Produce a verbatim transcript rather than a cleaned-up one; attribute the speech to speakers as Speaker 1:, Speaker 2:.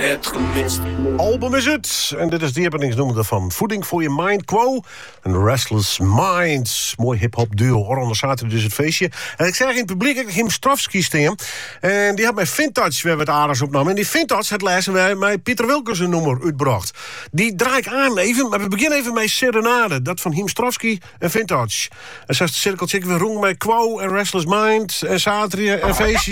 Speaker 1: net gemist.
Speaker 2: Album is het. En dit is die happeningsnoemende van Voeding voor je Mind, Quo. En Restless Minds. Mooi hip-hop duo. Oranje zaterdag dus het feestje. En ik zeg in het publiek, ik Him Stravski staan. En die had mij Vintage weer wat aardigs opnam. En die Vintage, het lezen wij mij Pieter Wilkens een nummer uitbracht. Die draai ik aan even, maar we beginnen even met Serenade. Dat van Him Stravski en Vintage. En zegt de cirkeltje, we roem mij Quo en Restless Minds en zaterdag en feestje.